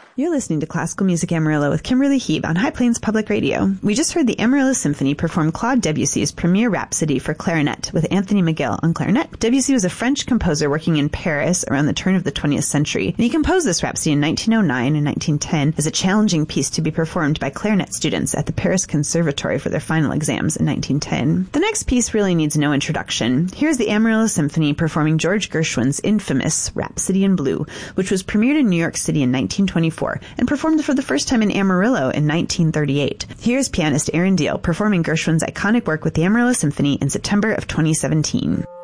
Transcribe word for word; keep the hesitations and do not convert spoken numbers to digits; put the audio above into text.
You're listening to Classical Music Amarillo with Kimberly Heeb on High Plains Public Radio. We just heard the Amarillo Symphony perform Claude Debussy's Premier Rhapsody for clarinet with Anthony McGill on clarinet. Debussy was a French composer working in Paris around the turn of the twentieth century, and he composed this rhapsody in nineteen oh nine and nineteen ten as a challenging piece to be performed by clarinet students at the Paris Conservatory for their final exams in nineteen ten. The next piece really needs no introduction. Here's the Amarillo Symphony performing George Gershwin's infamous Rhapsody in Blue, which was premiered in New York City in nineteen twenty-four and performed for the first time in Amarillo in nineteen thirty-eight. Here's pianist Aaron Deal performing Gershwin's iconic work with the Amarillo Symphony in September of twenty seventeen.